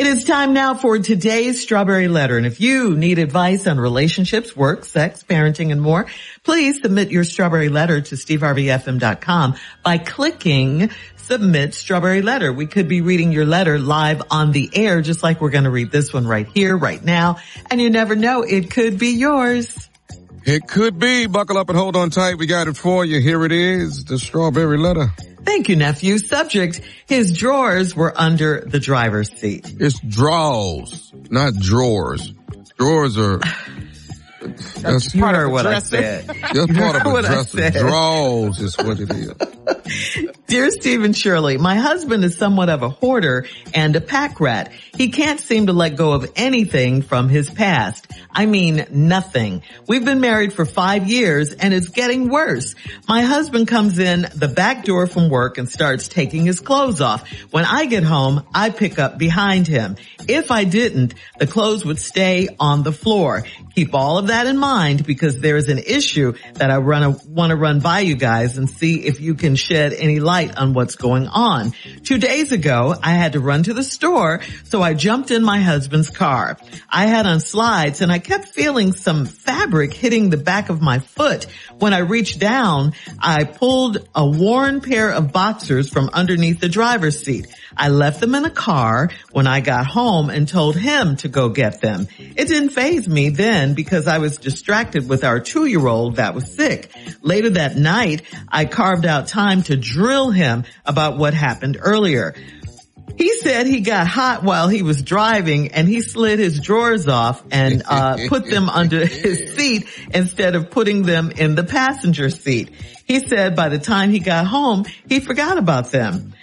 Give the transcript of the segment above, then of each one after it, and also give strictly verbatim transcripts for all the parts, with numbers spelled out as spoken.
It is time now for today's Strawberry Letter. And if you need advice on relationships, work, sex, parenting, and more, please submit your Strawberry Letter to steve harvey f m dot com by clicking Submit Strawberry Letter. We could be reading your letter live on the air, just like we're going to read this one right here, right now. And you never know, it could be yours. It could be. Buckle up and hold on tight. We got it for you. Here it is, the Strawberry Letter. Thank you, nephew. Subject, his drawers were under the driver's seat. It's drawers, not drawers. Drawers are... That's, that's part of what I said. That's part of a dresser. Drawers is what it is. Dear Stephen Shirley, my husband is somewhat of a hoarder and a pack rat. He can't seem to let go of anything from his past. I mean, nothing. We've been married for five years and it's getting worse. My husband comes in the back door from work and starts taking his clothes off. When I get home, I pick up behind him. If I didn't, the clothes would stay on the floor. Keep all of that in mind because there is an issue that I run want to run by you guys and see if you can shed any light on what's going on. Two days ago, I had to run to the store, so I jumped in my husband's car. I had on slides and I kept feeling some fabric hitting the back of my foot. When I reached down, I pulled a worn pair of boxers from underneath the driver's seat. I left them in a car when I got home and told him to go get them. It didn't faze me then because I was distracted with our two-year-old that was sick. Later that night, I carved out time to drill him about what happened earlier. He said he got hot while he was driving and he slid his drawers off and uh put them under his seat instead of putting them in the passenger seat. He said by the time he got home, he forgot about them.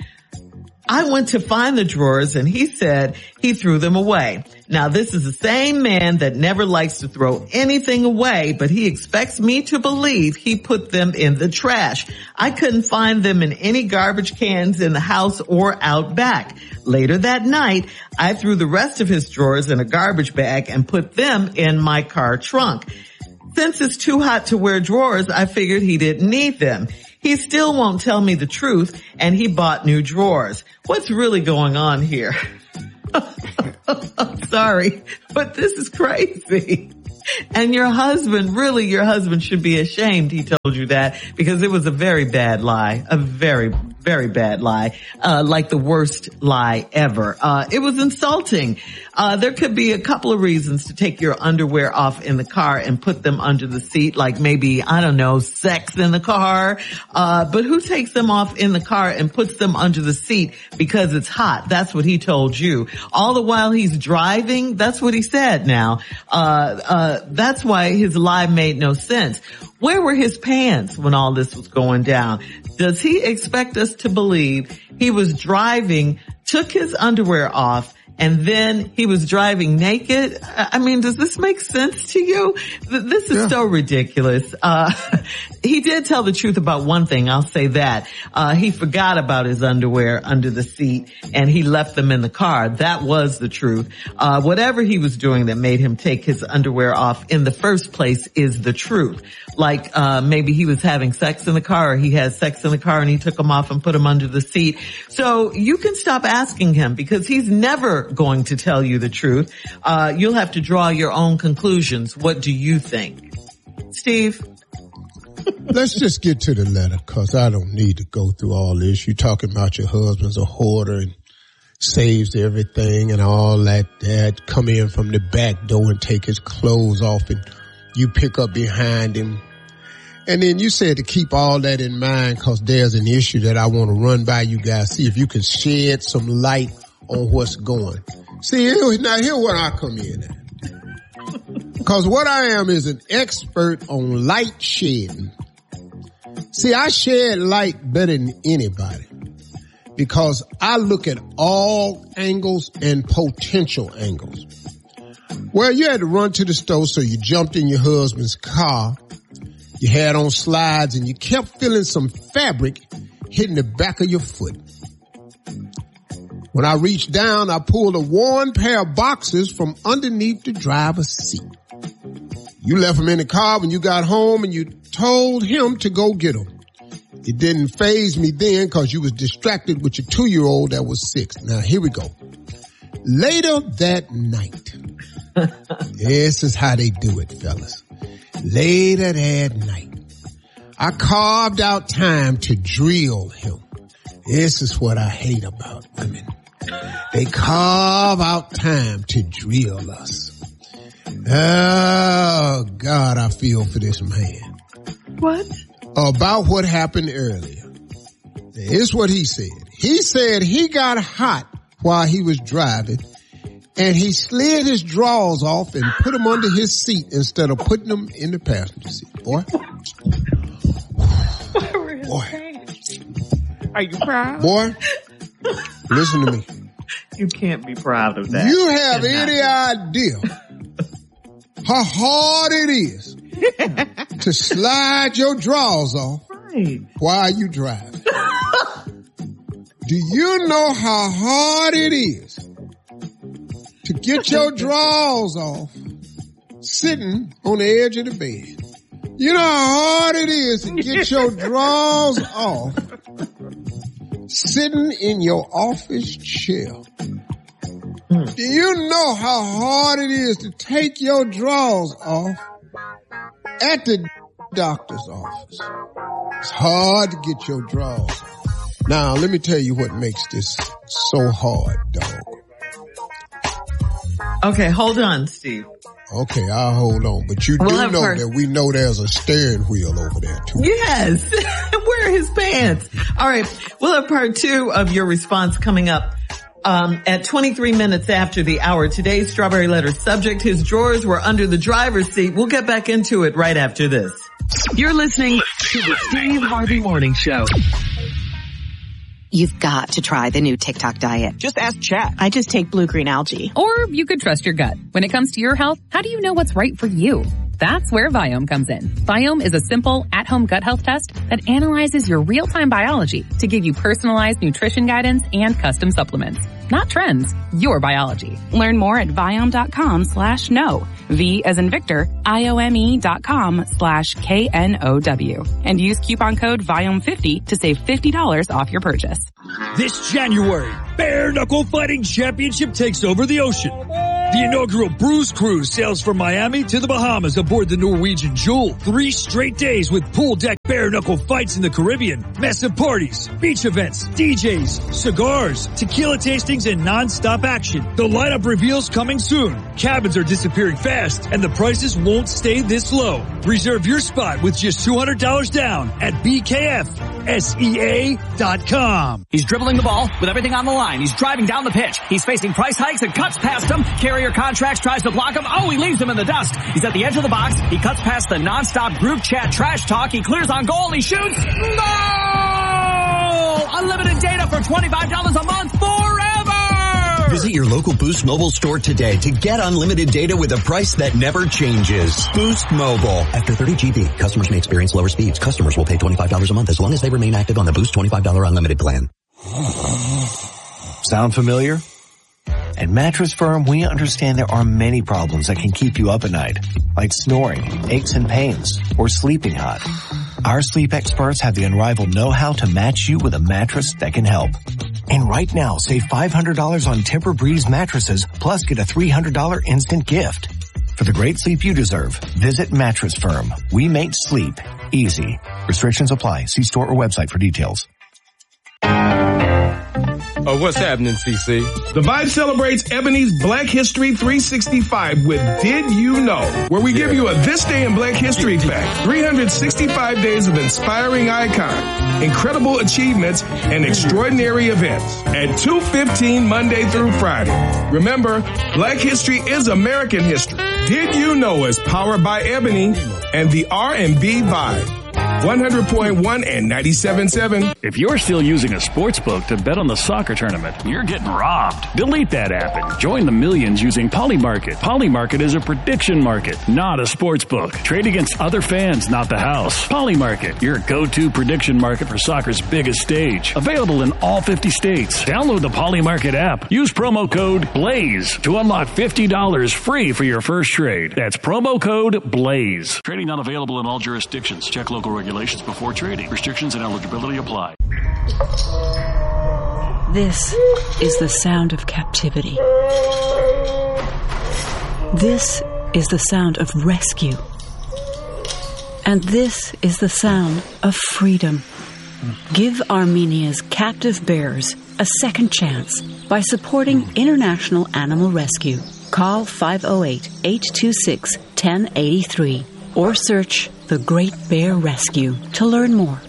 I went to find the drawers and he said he threw them away. Now this is the same man that never likes to throw anything away, but he expects me to believe he put them in the trash. I couldn't find them in any garbage cans in the house or out back. Later that night, I threw the rest of his drawers in a garbage bag and put them in my car trunk. Since it's too hot to wear drawers, I figured he didn't need them. He still won't tell me the truth, and he bought new drawers. What's really going on here? I'm sorry, but this is crazy. And your husband, really your husband should be ashamed he told you that because it was a very bad lie, a very, very bad lie, uh, like the worst lie ever. Uh, it was insulting. Uh, there could be a couple of reasons to take your underwear off in the car and put them under the seat, like maybe, I don't know, sex in the car. Uh, but who takes them off in the car and puts them under the seat because it's hot? That's what he told you. All the while he's driving, that's what he said now. Uh, uh, That's why his lie made no sense. Where were his pants when all this was going down? Does he expect us to believe he was driving, took his underwear off, and then he was driving naked? I mean, does this make sense to you? This is yeah. so ridiculous. Uh, he did tell the truth about one thing. I'll say that. Uh, he forgot about his underwear under the seat and he left them in the car. That was the truth. Uh, whatever he was doing that made him take his underwear off in the first place is the truth. Like, uh, maybe he was having sex in the car or he had sex in the car and he took them off and put them under the seat. So you can stop asking him because he's never going to tell you the truth. Uh, you'll have to draw your own conclusions. What do you think? Steve? Let's just get to the letter because I don't need to go through all this. You're talking about your husband's a hoarder and saves everything and all that, that come in from the back door and take his clothes off and you pick up behind him. And then you said to keep all that in mind because there's an issue that I want to run by you guys. See if you can shed some light on what's going. See, here, now here where I come in at. Because what I am is an expert on light shedding. See, I shed light better than anybody because I look at all angles and potential angles. Well, you had to run to the store, so you jumped in your husband's car. You had on slides and you kept feeling some fabric hitting the back of your foot. When I reached down, I pulled a worn pair of boxers from underneath the driver's seat. You left them in the car when you got home and you told him to go get them. It didn't faze me then because you was distracted with your two-year-old that was six. Now, here we go. Later that night, this is how they do it, fellas. Later that night, I carved out time to drill him. This is what I hate about women. They carve out time to drill us. Oh, God, I feel for this man. What? About what happened earlier. Here's what he said. He said he got hot while he was driving, and he slid his drawers off and put them under his seat instead of putting them in the passenger seat. Boy. Boy. Are you proud? Boy, listen to me. You can't be proud of that. You have any idea how hard it is to slide your drawers off right. while you drive? Do you know how hard it is to get your drawers off sitting on the edge of the bed? You know how hard it is to get your drawers off sitting in your office chair. Hmm. Do you know how hard it is to take your drawers off at the doctor's office? It's hard to get your drawers off. Now, let me tell you what makes this so hard, dog. Okay, hold on, Steve. Okay, I'll hold on. But you we'll do know part- that we know there's a steering wheel over there, too. Yes. Where are his pants? All right. We'll have part two of your response coming up um, at twenty-three minutes after the hour. Today's Strawberry Letter subject, his drawers were under the driver's seat. We'll get back into it right after this. You're listening to the Steve Harvey Morning Show. You've got to try the new TikTok diet. Just ask Chat. I just take blue-green algae. Or you could trust your gut. When it comes to your health, how do you know what's right for you? That's where Viome comes in. Viome is a simple, at-home gut health test that analyzes your real-time biology to give you personalized nutrition guidance and custom supplements. Not trends, your biology. Learn more at Viome.com slash no. V as in Victor, I-O-M-E dot com slash K N O W. And use coupon code Viome fifty to save fifty dollars off your purchase. This January, Bare Knuckle Fighting Championship takes over the ocean. The inaugural Bruise Cruise sails from Miami to the Bahamas aboard the Norwegian Jewel. Three straight days with pool deck bare knuckle fights in the Caribbean, massive parties, beach events, D Js, cigars, tequila tastings, and non-stop action. The lineup reveals coming soon. Cabins are disappearing fast, and the prices won't stay this low. Reserve your spot with just two hundred dollars down at B K F S E A dot com. He's dribbling the ball with everything on the line. He's driving down the pitch. He's facing price hikes and cuts past him. Carrier Contracts tries to block him. Oh, he leaves him in the dust. He's at the edge of the box. He cuts past the nonstop group chat trash talk. He clears on goal. He shoots. Goal! Unlimited data for twenty-five dollars a month forever! Visit your local Boost Mobile store today to get unlimited data with a price that never changes. Boost Mobile. After thirty gigabytes, customers may experience lower speeds. Customers will pay twenty-five dollars a month as long as they remain active on the Boost twenty-five dollars unlimited plan. Sound familiar? At Mattress Firm, we understand there are many problems that can keep you up at night, like snoring, aches and pains, or sleeping hot. Our sleep experts have the unrivaled know-how to match you with a mattress that can help. And right now, save five hundred dollars on Tempur-Breeze mattresses, plus get a three hundred dollars instant gift. For the great sleep you deserve, visit Mattress Firm. We make sleep easy. Restrictions apply. See store or website for details. Oh, what's happening, C C? The Vibe celebrates Ebony's Black History three sixty-five with Did You Know, where we give you a This Day in Black History fact. three hundred sixty-five days of inspiring icons, incredible achievements, and extraordinary events at two fifteen Monday through Friday. Remember, Black history is American history. Did You Know is powered by Ebony and the R and B Vibe. one hundred point one and ninety-seven point seven. If you're still using a sports book to bet on the soccer tournament, you're getting robbed. Delete that app and join the millions using Polymarket. Polymarket is a prediction market, not a sports book. Trade against other fans, not the house. Polymarket, your go-to prediction market for soccer's biggest stage. Available in all fifty states. Download the Polymarket app. Use promo code BLAZE to unlock fifty dollars free for your first trade. That's promo code BLAZE. Trading not available in all jurisdictions. Check local regulations before trading. Restrictions and eligibility apply. This is the sound of captivity. This is the sound of rescue. And this is the sound of freedom. Give Armenia's captive bears a second chance by supporting International Animal Rescue. Call five oh eight, eight two six, one oh eight three or search The Great Bear Rescue to learn more.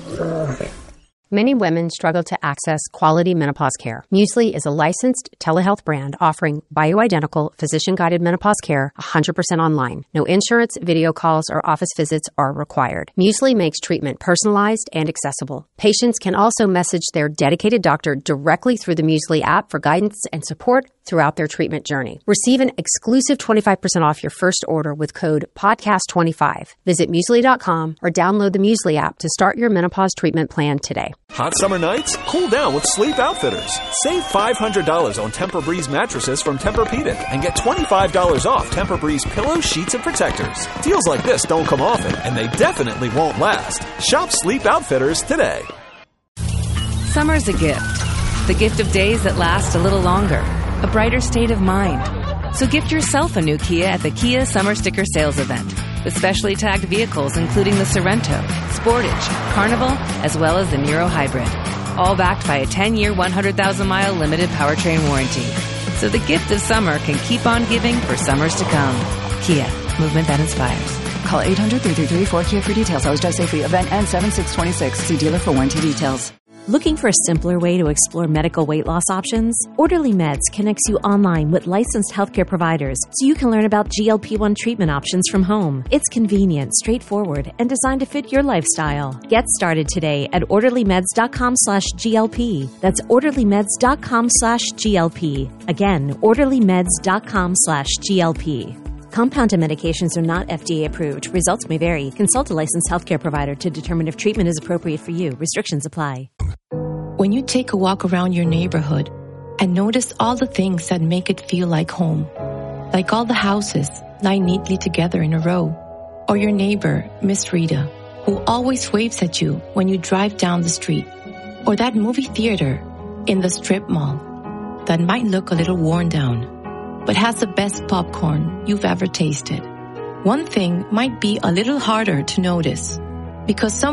Many women struggle to access quality menopause care. Muesli is a licensed telehealth brand offering bioidentical, physician-guided menopause care one hundred percent online. No insurance, video calls, or office visits are required. Muesli makes treatment personalized and accessible. Patients can also message their dedicated doctor directly through the Muesli app for guidance and support throughout their treatment journey. Receive an exclusive twenty-five percent off your first order with code podcast twenty-five. Visit Muesli dot com or download the Muesli app to start your menopause treatment plan today. Hot summer nights? Cool down with Sleep Outfitters. Save five hundred dollars on Tempur-Breeze mattresses from Tempur-Pedic and get twenty-five dollars off Tempur-Breeze pillows, sheets, and protectors. Deals like this don't come often, and they definitely won't last. Shop Sleep Outfitters today. Summer's a gift. The gift of days that last a little longer. A brighter state of mind. So gift yourself a new Kia at the Kia Summer Sticker Sales Event. With specially tagged vehicles including the Sorento, Sportage, Carnival, as well as the Niro Hybrid. All backed by a ten-year, one hundred thousand mile limited powertrain warranty. So the gift of summer can keep on giving for summers to come. Kia, movement that inspires. Call eight hundred, three three three, four K I A for details. Always drive safely. Event ends seven six twenty-six. See dealer for warranty details. Looking for a simpler way to explore medical weight loss options? Orderly Meds connects you online with licensed healthcare providers so you can learn about G L P one treatment options from home. It's convenient, straightforward, and designed to fit your lifestyle. Get started today at orderlymeds.com slash GLP. That's orderlymeds.com slash GLP. Again, orderlymeds.com slash GLP. Compounded medications are not F D A approved. Results may vary. Consult a licensed healthcare provider to determine if treatment is appropriate for you. Restrictions apply. When you take a walk around your neighborhood and notice all the things that make it feel like home, like all the houses lined neatly together in a row, or your neighbor, Miss Rita, who always waves at you when you drive down the street, or that movie theater in the strip mall that might look a little worn down, but has the best popcorn you've ever tasted. One thing might be a little harder to notice because some